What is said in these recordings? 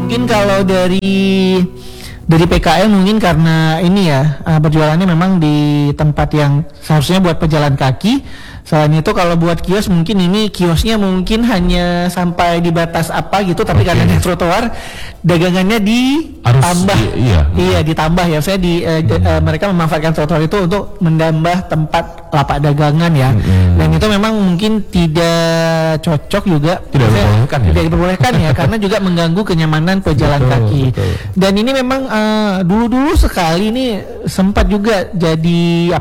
mungkin kalau dari PKL mungkin karena ini ya berjualannya memang di tempat yang seharusnya buat pejalan kaki. Selain itu kalau buat kios mungkin ini kiosnya mungkin hanya sampai di batas apa gitu, tapi karena di trotoar dagangannya ditambah. Iya ditambah ya. Saya mereka memanfaatkan trotoar itu untuk menambah tempat lapak dagangan ya. Dan itu memang mungkin tidak cocok juga. Tidak diperbolehkan ya karena juga mengganggu kenyamanan pejalan kaki. Betul. Dan ini memang dulu sekali ini sempat juga jadi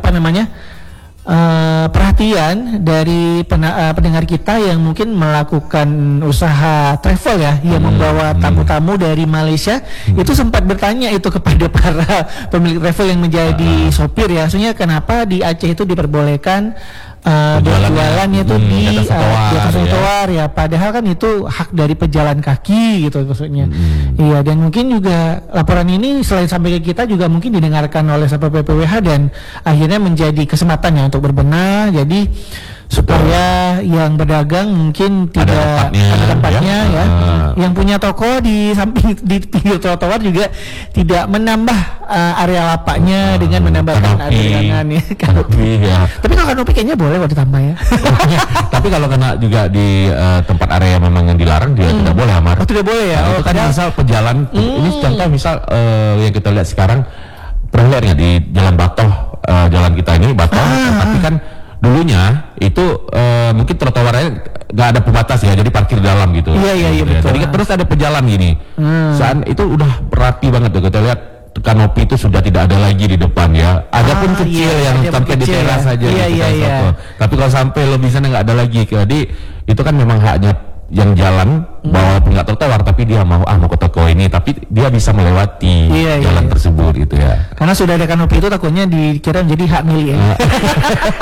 perhatian dari pendengar kita yang mungkin melakukan usaha travel ya, yang membawa tamu-tamu dari Malaysia. Itu sempat bertanya itu kepada para pemilik travel yang menjadi sopir ya, maksudnya kenapa di Aceh itu diperbolehkan berjualannya itu di atas trotoar ya, padahal kan itu hak dari pejalan kaki gitu maksudnya. Iya, dan mungkin juga laporan ini selain sampai ke kita juga mungkin didengarkan oleh Satpol PPWH dan akhirnya menjadi kesempatan ya untuk berbenah, jadi supaya yang berdagang mungkin tidak ada tempatnya ya. Yang punya toko di samping di pinggir trotoar juga tidak menambah area lapaknya dengan menambahkan area dagangan ya. Tapi kalau kanopi kayaknya boleh kalau ditambah ya. Tapi kalau kena juga di tempat area memang yang dilarang dia tidak boleh, Amar. Oh, tidak boleh ya. Itu kan misal pejalan ini contoh misal yang kita lihat sekarang pernah lihat nggak di Jalan Batoh, jalan kita ini Batoh, tapi kan dulunya itu mungkin trotoarnya nggak ada pembatas ya, jadi parkir dalam gitu. Iya betul. Jadi terus ada pejalan gini. Saat itu udah rapi banget tuh, kita lihat kanopi itu sudah tidak ada lagi di depan ya. Ada pun kecil yang sampai di teras saja. Iya. Tapi kalau sampai lebih sana nggak ada lagi. Jadi itu kan memang haknya yang jalan walaupun nggak trotoar, tapi dia mau ke toko ini, tapi dia bisa melewati jalan tersebut gitu ya. Karena sudah ada kanopi itu takutnya dikira menjadi hak milik ya.